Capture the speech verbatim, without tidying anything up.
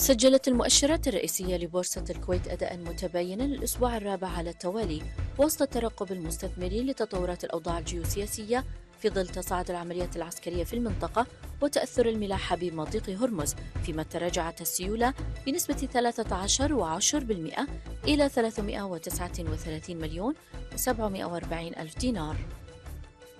سجلت المؤشرات الرئيسية لبورصة الكويت أداءً متبايناً للأسبوع الرابع على التوالي، وسط ترقب المستثمرين لتطورات الأوضاع الجيوسياسية في ظل تصاعد العمليات العسكرية في المنطقة وتأثر الملاحة بمضيق هرمز، فيما تراجعت السيولة بنسبة ثلاثة عشر فاصلة عشرة بالمئة إلى ثلاثمئة وتسعة وثلاثين مليون وسبعمئة وأربعين ألف دينار.